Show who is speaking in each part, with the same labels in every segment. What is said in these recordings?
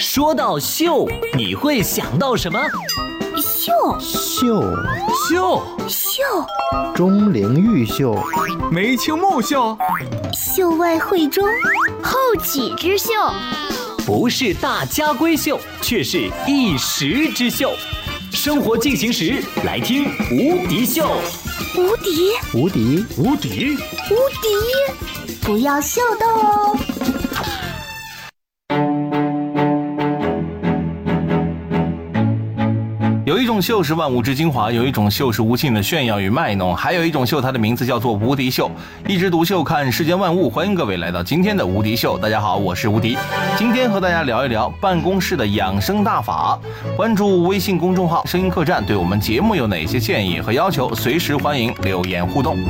Speaker 1: 说到秀，你会想到什么？
Speaker 2: 秀，钟灵毓秀，
Speaker 3: 梅清木秀，
Speaker 4: 秀外慧中，后起之秀，
Speaker 1: 不是大家闺秀，却是一时之秀。生活进行时，来听无敌秀。
Speaker 4: 无敌，不要秀逗哦。
Speaker 5: 有一种秀是万物之精华，有一种秀是无尽的炫耀与卖弄，还有一种秀，它的名字叫做无敌秀。一枝独秀，看世间万物。欢迎各位来到今天的无敌秀。大家好，我是无敌。今天和大家聊一聊办公室的养生大法。关注微信公众号声音客栈，对我们节目有哪些建议和要求，随时欢迎留言互动。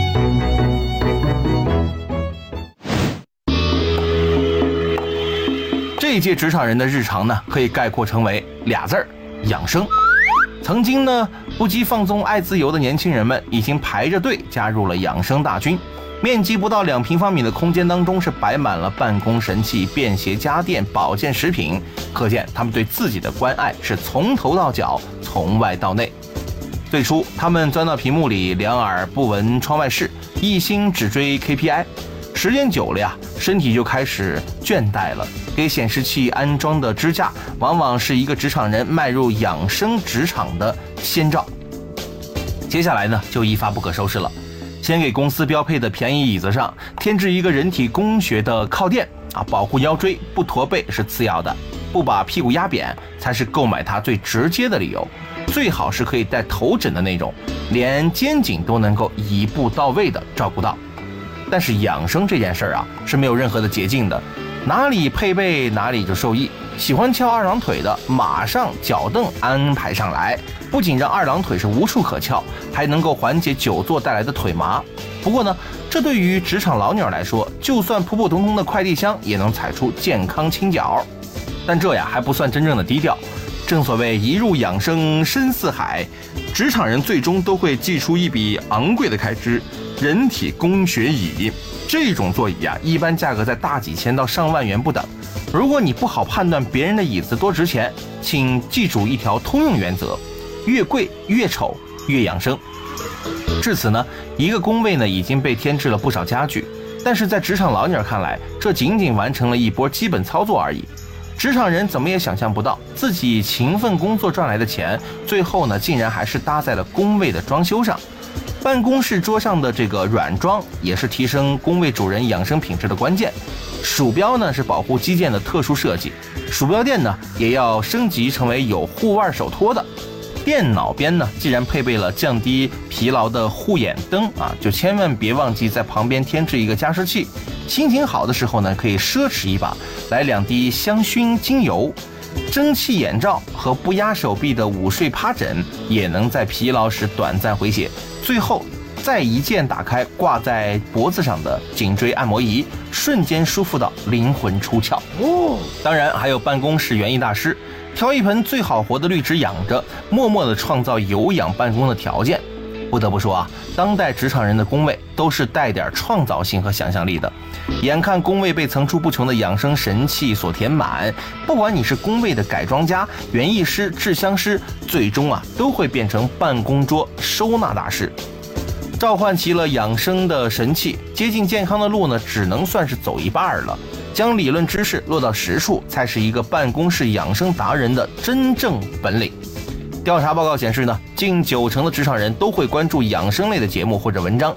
Speaker 5: 这一届职场人的日常呢，可以概括成为俩字儿：养生。曾经呢，不羁放纵爱自由的年轻人们已经排着队加入了养生大军。面积不到2平方米的空间当中，是摆满了办公神器、便携家电、保健食品，可见他们对自己的关爱是从头到脚，从外到内。最初他们钻到屏幕里，两耳不闻窗外事，一心只追 KPI。时间久了呀，身体就开始倦怠了。给显示器安装的支架，往往是一个职场人迈入养生职场的先兆。接下来呢，就一发不可收拾了。先给公司标配的便宜椅子上添置一个人体工学的靠垫保护腰椎，不驼背是次要的，不把屁股压扁才是购买它最直接的理由。最好是可以带头枕的那种，连肩颈都能够一步到位的照顾到。但是养生这件事儿是没有任何的捷径的，哪里配备哪里就受益。喜欢翘二郎腿的，马上脚凳安排上来，不仅让二郎腿是无处可翘，还能够缓解久坐带来的腿麻。不过呢，这对于职场老鸟来说，就算普普通通的快递箱也能踩出健康轻脚。但这还不算真正的低调。正所谓一入养生深似海，职场人最终都会寄出一笔昂贵的开支，人体工学椅。这种座椅一般价格在大几千到上万元不等。如果你不好判断别人的椅子多值钱，请记住一条通用原则：越贵越丑越养生。至此呢，一个工位呢已经被添置了不少家具，但是在职场老鸟看来，这仅仅完成了一波基本操作而已。职场人怎么也想象不到，自己勤奋工作赚来的钱，最后呢竟然还是搭在了工位的装修上。办公室桌上的这个软装也是提升工位主人养生品质的关键。鼠标呢是保护肌腱的特殊设计，鼠标垫呢也要升级成为有护腕手托的。电脑边呢既然配备了降低疲劳的护眼灯就千万别忘记在旁边添置一个加湿器。心情好的时候呢，可以奢侈一把，来2滴香薰精油。蒸汽眼罩和不压手臂的午睡趴枕也能在疲劳时短暂回血。最后再一键打开挂在脖子上的颈椎按摩仪，瞬间舒服到灵魂出窍。当然还有办公室园艺大师，挑一盆最好活的绿植养着，默默地创造有氧办公的条件。不得不说当代职场人的工位都是带点创造性和想象力的。眼看工位被层出不穷的养生神器所填满，不管你是工位的改装家、园艺师、制香师，最终都会变成办公桌收纳大师。召唤齐了养生的神器，接近健康的路呢，只能算是走一半了。将理论知识落到实处，才是一个办公室养生达人的真正本领。调查报告显示呢，近90%的职场人都会关注养生类的节目或者文章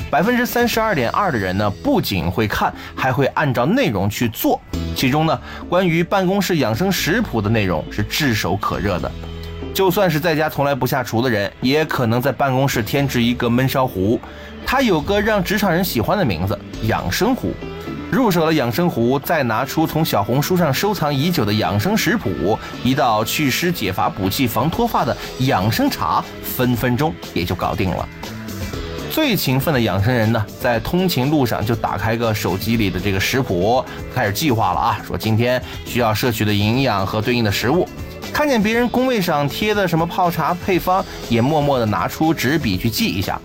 Speaker 5: ，32.2%的人呢不仅会看，还会按照内容去做。其中呢，关于办公室养生食谱的内容是炙手可热的。就算是在家从来不下厨的人，也可能在办公室添置一个焖烧壶，它有个让职场人喜欢的名字——养生壶。入手了养生壶，再拿出从小红书上收藏已久的养生食谱，一道祛湿解乏补气防脱发的养生茶，分分钟也就搞定了。最勤奋的养生人呢，在通勤路上就打开个手机里的这个食谱，开始计划了说今天需要摄取的营养和对应的食物。看见别人工位上贴的什么泡茶配方，也默默的拿出纸笔去记一下。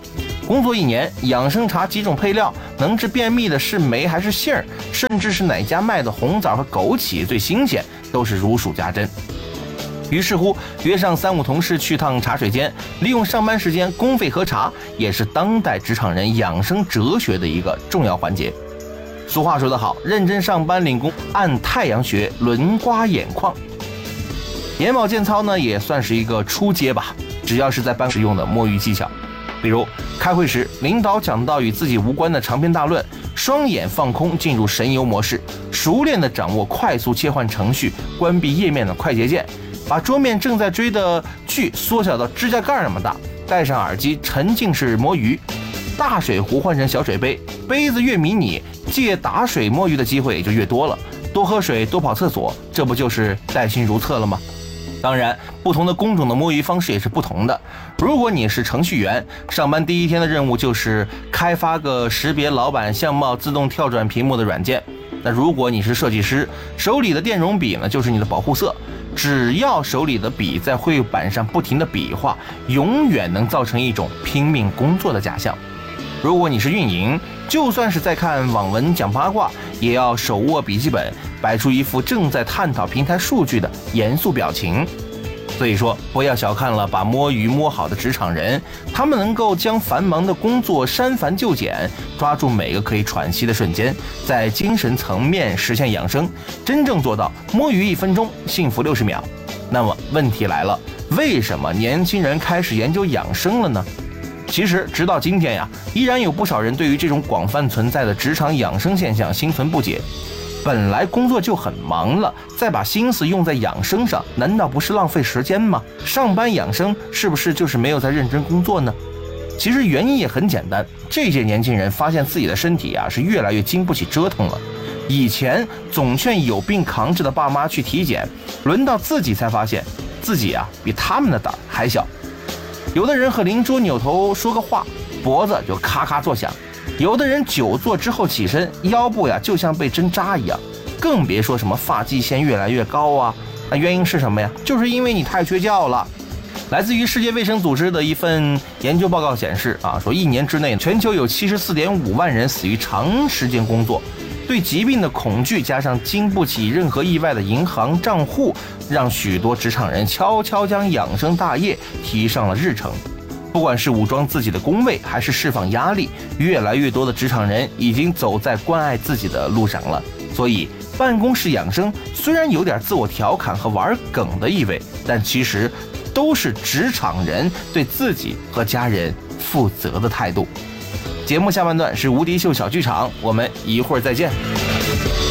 Speaker 5: 工作1年，养生茶几种配料，能治便秘的是酶还是杏儿，甚至是哪家卖的红枣和枸杞最新鲜，都是如数家珍。于是乎，约上3、5同事去趟茶水间，利用上班时间公费喝茶，也是当代职场人养生哲学的一个重要环节。俗话说得好，认真上班领工，按太阳穴，轮刮眼眶。眼保健操呢，也算是一个初阶吧，只要是在办公室用的摸鱼技巧。比如开会时，领导讲到与自己无关的长篇大论，双眼放空进入神游模式，熟练地掌握快速切换程序、关闭页面的快捷键，把桌面正在追的剧缩小到指甲盖那么大，戴上耳机沉浸式摸鱼，大水壶换成小水杯，杯子越迷你，借打水摸鱼的机会也就越多了，多喝水，多跑厕所，这不就是带薪如厕了吗？当然，不同的工种的摸鱼方式也是不同的。如果你是程序员，上班第1天的任务就是开发个识别老板相貌、自动跳转屏幕的软件。那如果你是设计师，手里的电容笔呢，就是你的保护色。只要手里的笔在绘板上不停的比划，永远能造成一种拼命工作的假象。如果你是运营，就算是在看网文讲八卦，也要手握笔记本，摆出一副正在探讨平台数据的严肃表情。所以说，不要小看了把摸鱼摸好的职场人，他们能够将繁忙的工作删繁就简，抓住每个可以喘息的瞬间，在精神层面实现养生，真正做到摸鱼1分钟，幸福60秒。那么问题来了，为什么年轻人开始研究养生了呢？其实直到今天呀，依然有不少人对于这种广泛存在的职场养生现象心存不解。本来工作就很忙了，再把心思用在养生上，难道不是浪费时间吗？上班养生是不是就是没有在认真工作呢？其实原因也很简单，这些年轻人发现自己的身体啊是越来越经不起折腾了。以前总劝有病扛着的爸妈去体检，轮到自己才发现自己啊比他们的胆还小。有的人和邻桌扭头说个话，脖子就咔咔作响；有的人久坐之后起身，腰部呀就像被针扎一样，更别说什么发际线越来越高啊。那原因是什么呀？就是因为你太缺觉了。来自于世界卫生组织的一份研究报告显示啊，说1年之内，全球有74.5万人死于长时间工作。对疾病的恐惧加上经不起任何意外的银行账户，让许多职场人悄悄将养生大业提上了日程。不管是武装自己的工位，还是释放压力，越来越多的职场人已经走在关爱自己的路上了。所以办公室养生虽然有点自我调侃和玩梗的意味，但其实都是职场人对自己和家人负责的态度。节目下半段是无敌秀小剧场，我们一会儿再见。